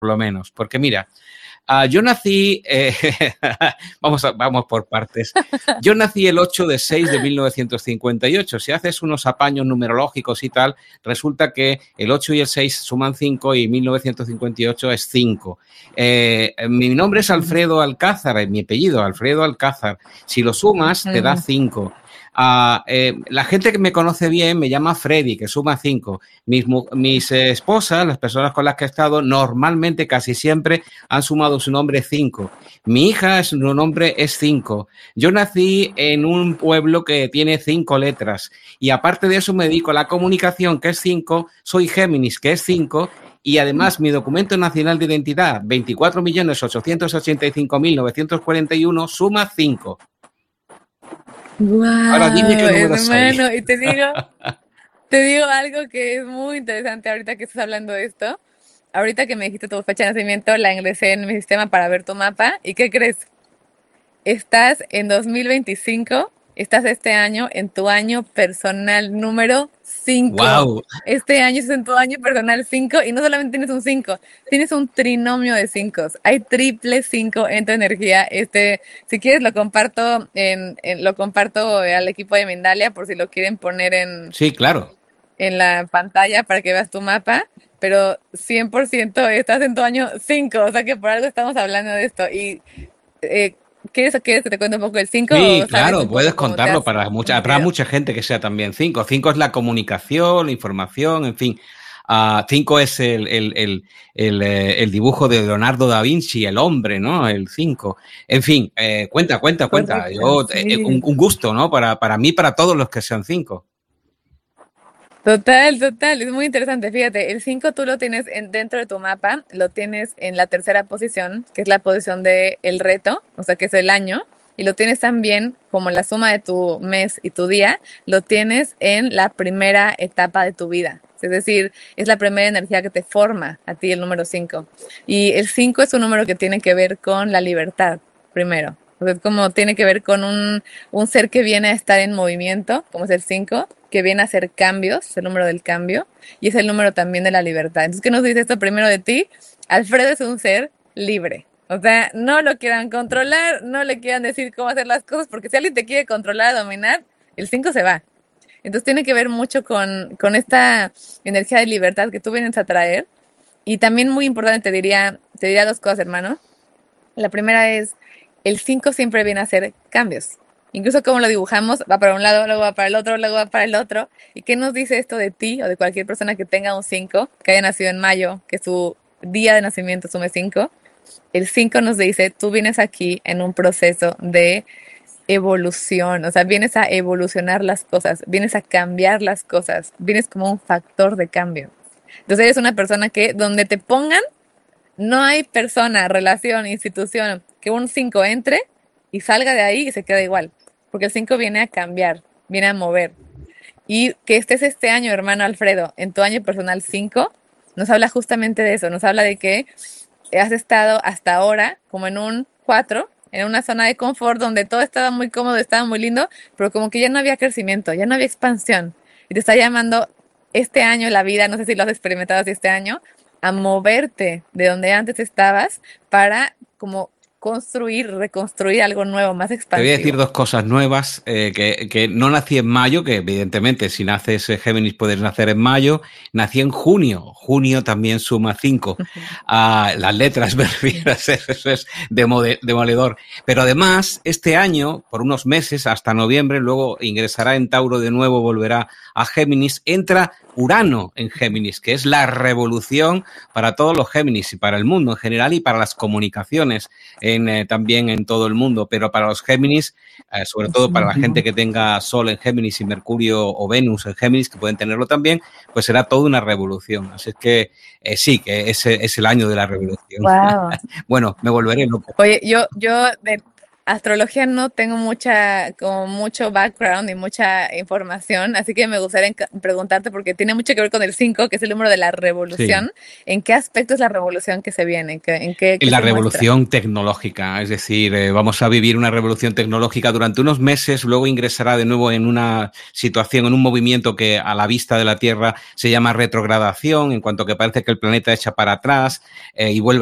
lo menos. Porque mira, yo nací, vamos por partes. Yo nací el 8 de 6 de 1958. Si haces unos apaños numerológicos y tal, resulta que el 8 y el 6 suman 5 y 1958 es 5. Mi nombre es Alfredo Alcázar, mi apellido, Alfredo Alcázar. Si lo sumas, te da 5. La gente que me conoce bien me llama Freddy, que suma 5. Mis esposas, las personas con las que he estado, normalmente, casi siempre, han sumado su nombre 5. Mi hija, su nombre es 5. Yo nací en un pueblo que tiene 5 letras y aparte de eso me dedico a la comunicación, que es 5, soy Géminis, que es 5. Y además mi documento nacional de identidad, 24.885.941, suma 5. Wow, Ahora dime qué número soy. hermano, y te digo algo que es muy interesante ahorita que estás hablando de esto. Ahorita que me dijiste tu fecha de nacimiento, la ingresé en mi sistema para ver tu mapa. ¿Y qué crees? Estás en 2025, estás este año en tu año personal número 5. ¡Wow! Este año es en tu año personal 5 y no solamente tienes un 5, tienes un trinomio de 5. Hay triple 5 en tu energía. Si quieres lo comparto lo comparto al equipo de Mindalia por si lo quieren poner Sí, claro. en la pantalla para que veas tu mapa, pero 100% estás en tu año 5, o sea que por algo estamos hablando de esto. Y eh, ¿quieres que te cuente un poco el 5 Sí, o sabes claro, un puedes poco cómo te contarlo has para habrá nutrido? mucha gente que sea también 5. 5 es la comunicación, la información, en fin. 5 es el dibujo de Leonardo da Vinci, el hombre, ¿no? El 5. En fin, cuenta. Correcto, Yo, sí. un gusto, ¿no? Para mí, para todos los que sean 5. Total, total, es muy interesante. Fíjate, el 5 tú lo tienes dentro de tu mapa, lo tienes en la tercera posición, que es la posición de el reto, o sea, que es el año, y lo tienes también como la suma de tu mes y tu día, lo tienes en la primera etapa de tu vida. Es decir, es la primera energía que te forma a ti el número 5. Y el 5 es un número que tiene que ver con la libertad, primero. O sea, es como tiene que ver con un ser que viene a estar en movimiento, como es el 5, que viene a hacer cambios, es el número del cambio, y es el número también de la libertad. Entonces, ¿qué nos dice esto primero de ti? Alfredo es un ser libre. O sea, no lo quieran controlar, no le quieran decir cómo hacer las cosas, porque si alguien te quiere controlar, dominar, el 5 se va. Entonces tiene que ver mucho con esta energía de libertad que tú vienes a traer. Y también muy importante, te diría dos cosas, hermano. La primera es, el 5 siempre viene a hacer cambios. Incluso como lo dibujamos, va para un lado, luego va para el otro, luego va para el otro. ¿Y qué nos dice esto de ti o de cualquier persona que tenga un 5, que haya nacido en mayo, que su día de nacimiento sume 5? El 5 nos dice, tú vienes aquí en un proceso de evolución, o sea, vienes a evolucionar las cosas, vienes a cambiar las cosas, vienes como un factor de cambio. Entonces eres una persona que donde te pongan, no hay persona, relación, institución que un 5 entre y salga de ahí y se queda igual. Porque el 5 viene a cambiar, viene a mover. Y que estés este año, hermano Alfredo, en tu año personal 5, nos habla justamente de eso. Nos habla de que has estado hasta ahora como en un 4, en una zona de confort donde todo estaba muy cómodo, estaba muy lindo, pero como que ya no había crecimiento, ya no había expansión. Y te está llamando este año la vida, no sé si lo has experimentado así este año, a moverte de donde antes estabas para como construir, reconstruir algo nuevo, más Te voy a decir expansivo. dos cosas nuevas, que no nací en mayo, que evidentemente si naces Géminis puedes nacer en mayo. Nací en junio. Junio también suma 5. Las letras me refiero, eso es demoledor. Pero además, este año, por unos meses, hasta noviembre, luego ingresará en Tauro de nuevo, volverá a Géminis, entra Urano en Géminis, que es la revolución para todos los Géminis y para el mundo en general y para las comunicaciones también en todo el mundo, pero para los Géminis, sobre todo para la gente que tenga Sol en Géminis y Mercurio o Venus en Géminis, que pueden tenerlo también, pues será toda una revolución. Así es que sí, que ese es el año de la revolución. Wow. Bueno, me volveré loco. Oye, astrología no tengo mucho background y mucha información, así que me gustaría preguntarte, porque tiene mucho que ver con el 5, que es el número de la revolución. Sí. ¿En qué aspecto es la revolución que se viene? ¿En la revolución tecnológica, es decir, vamos a vivir una revolución tecnológica durante unos meses, luego ingresará de nuevo en una situación, en un movimiento que a la vista de la Tierra se llama retrogradación, en cuanto que parece que el planeta echa para atrás y vuelve